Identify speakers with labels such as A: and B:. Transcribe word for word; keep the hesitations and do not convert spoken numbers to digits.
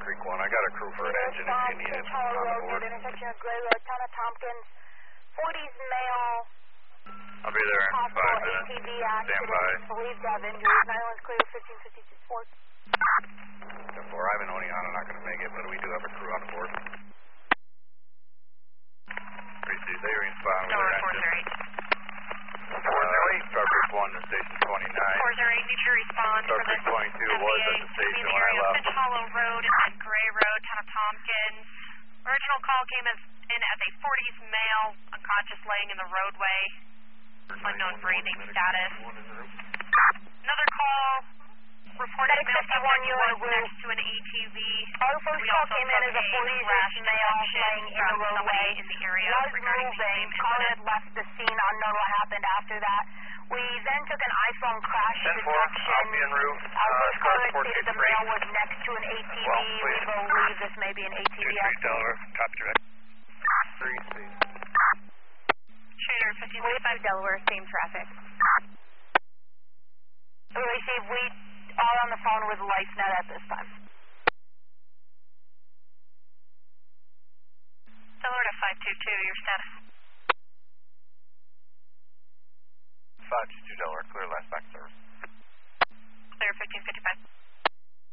A: Creek one. I got a crew for an engine if you need it on the board.
B: Intersection of Gray Road, Town of Tompkins. forties male.
A: I'll be there in five minutes.
B: A T V
A: Stand by.
B: Believed to have injuries. nine one is clear, fifteen fifty-six Ford.
A: ten four, Ivan Oniana, I'm not going to make it, but we do have a crew on board. Appreciate they respond with their engine. four zero eight. Star Creek one to station twenty-nine.
C: four zero eight, need to respond
A: Star
C: for
A: Creek
C: this
A: twenty-two was at the station when I left.
C: Finch Hollow Road and Gray Road, Town of Tompkins. Original call came as, in as a forties male, unconscious laying in the roadway. Unknown breathing status. Another call reported male subject was next to an A T V.
B: Our first call came in as a forties male laying in the roadway.
C: In the area
B: was
C: regarding the
B: moving.
C: same
B: Caller
C: incident.
B: had left the scene. Unknown what happened after that. We then took an iPhone crash
A: ten four,
B: detection.
A: I'll be en route.
B: Our
A: Uh,
B: first
A: car
B: caller
A: support
B: stated the
A: two three.
B: male was next to an A T V.
A: Well,
B: We
A: please.
B: believe this may be an A T V.
A: two three, Delaware, copy direct. three C.
C: Trader fifteen fifty-five Delaware, same traffic.
B: We received we all on the phone with LifeNet at this time.
C: Delaware to five two two, your status.